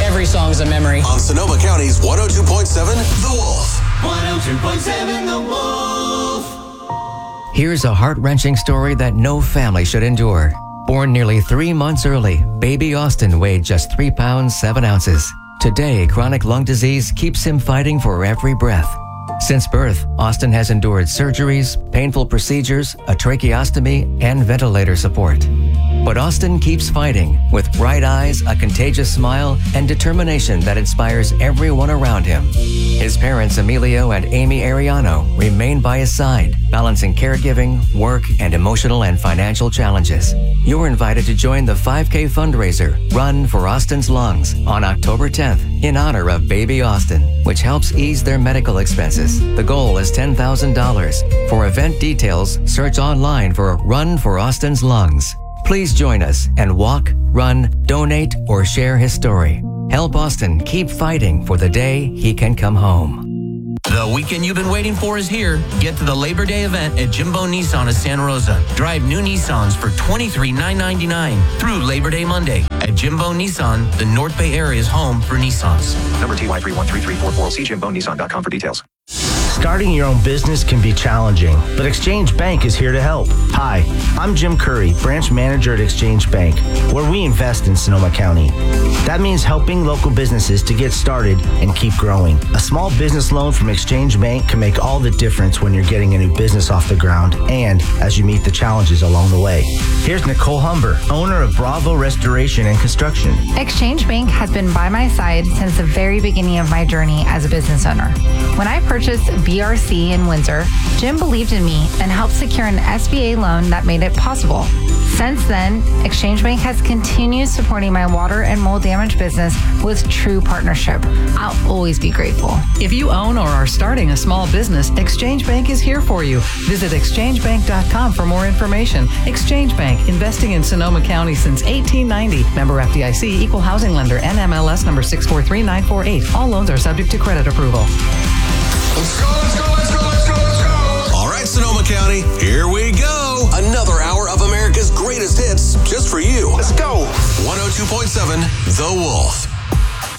Every song's a memory. On Sonoma County's 102.7 The Wolf. 102.7 The Wolf. Here's a heart-wrenching story that no family should endure. Born nearly 3 months early, baby Austin weighed just 3 pounds, 7 ounces. Today, chronic lung disease keeps him fighting for every breath. Since birth, Austin has endured surgeries, painful procedures, a tracheostomy, and ventilator support. But Austin keeps fighting with bright eyes, a contagious smile, and determination that inspires everyone around him. His parents, Emilio and Amy Ariano, remain by his side, balancing caregiving, work, and emotional and financial challenges. You're invited to join the 5K fundraiser, Run for Austin's Lungs, on October 10th in honor of baby Austin, which helps ease their medical expenses. The goal is $10,000. For event details, search online for Run for Austin's Lungs. Please join us and walk, run, donate, or share his story. Help Austin keep fighting for the day he can come home. The weekend you've been waiting for is here. Get to the Labor Day event at Jimbo Nissan of Santa Rosa. Drive new Nissans for $23,999 through Labor Day Monday. At Jimbo Nissan, the North Bay area's home for Nissans. Number TY313344. See JimboNissan.com for details. Starting your own business can be challenging, but Exchange Bank is here to help. Hi, I'm Jim Curry, branch manager at Exchange Bank, where we invest in Sonoma County. That means helping local businesses to get started and keep growing. A small business loan from Exchange Bank can make all the difference when you're getting a new business off the ground and as you meet the challenges along the way. Here's Nicole Humber, owner of Bravo Restoration and Construction. Exchange Bank has been by my side since the very beginning of my journey as a business owner. When I purchased BRC in Windsor, Jim believed in me and helped secure an SBA loan that made it possible. Since then, Exchange Bank has continued supporting my water and mold damage business with true partnership. I'll always be grateful. If you own or are starting a small business, Exchange Bank is here for you. Visit exchangebank.com for more information. Exchange Bank, investing in Sonoma County since 1890. Member FDIC, equal housing lender, NMLS number 643948. All loans are subject to credit approval. Let's go, let's go, let's go, let's go, let's go. All right, Sonoma County, here we go. Another hour of America's greatest hits just for you. Let's go. 102.7 The Wolf.